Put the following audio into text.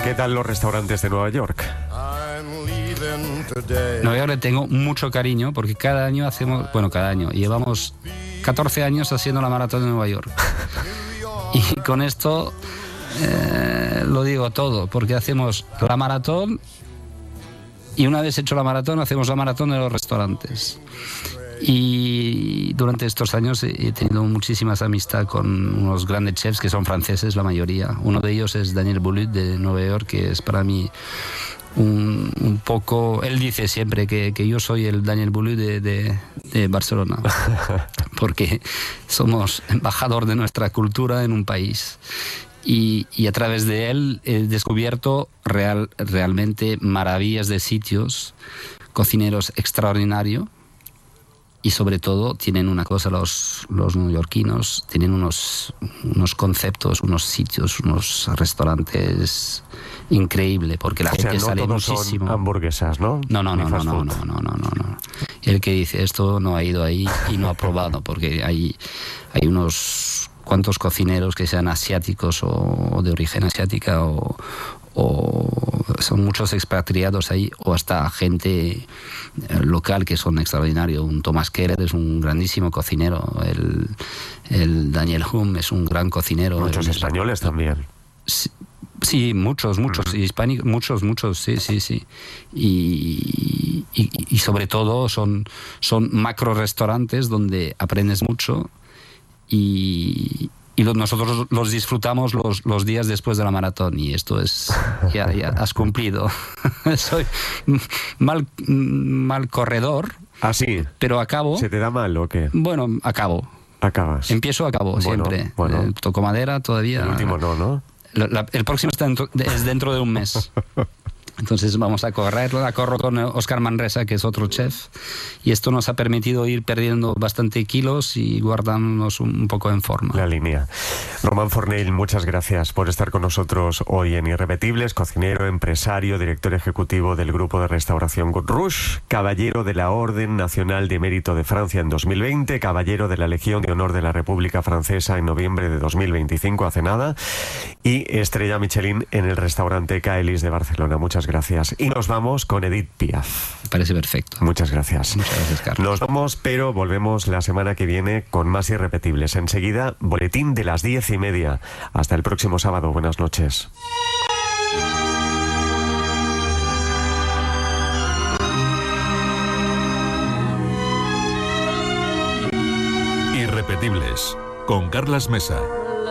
¿Qué tal los restaurantes de Nueva York? Nueva York le tengo mucho cariño porque cada año llevamos 14 años haciendo la maratón de Nueva York. Y con esto lo digo todo, porque hacemos la maratón y una vez hecho la maratón hacemos la maratón de los restaurantes. Y durante estos años he tenido muchísimas amistades con unos grandes chefs que son franceses, la mayoría. Uno de ellos es Daniel Boulud de Nueva York, que es para mí un poco... Él dice siempre que yo soy el Daniel Boulud de Barcelona, porque somos embajador de nuestra cultura en un país. Y a través de él he descubierto realmente maravillas de sitios, cocineros extraordinarios. Y sobre todo tienen una cosa los neoyorquinos, tienen unos conceptos, unos sitios, unos restaurantes increíbles, porque la gente sale muchísimo. Son hamburguesas, ¿no? No. El que dice esto no ha ido ahí y no ha probado, porque hay unos cuantos cocineros que sean asiáticos o de origen asiática o son muchos expatriados ahí, o hasta gente local que son extraordinarios. Un Thomas Keller es un grandísimo cocinero, el Daniel Humm es un gran cocinero. Muchos españoles también. Sí, muchos, hispánicos, muchos, sí. Y sobre todo son macro restaurantes donde aprendes mucho y nosotros los disfrutamos los días después de la maratón, y esto es... Ya has cumplido. Soy mal corredor. ¿Ah, sí? Pero acabo... ¿Se te da mal o qué? Bueno, acabo. Acabas. Acabo siempre. Bueno. Toco madera todavía. El último no. El próximo es dentro de un mes. Entonces vamos a corro con Óscar Manresa, que es otro chef, y esto nos ha permitido ir perdiendo bastante kilos y guardándonos un poco en forma. La línea. Román Fornell, muchas gracias por estar con nosotros hoy en Irrepetibles, cocinero, empresario, director ejecutivo del grupo de restauración Rouge, caballero de la Orden Nacional de Mérito de Francia en 2020, caballero de la Legión de Honor de la República Francesa en noviembre de 2025, hace nada, y estrella Michelin en el restaurante Caelis de Barcelona. Muchas gracias. Y nos vamos con Edith Piaf. Me parece perfecto. Muchas gracias. Muchas gracias, Carlos. Nos vamos, pero volvemos la semana que viene con más Irrepetibles. Enseguida, boletín de las 10:30. Hasta el próximo sábado. Buenas noches. Irrepetibles, con Carlas Mesa.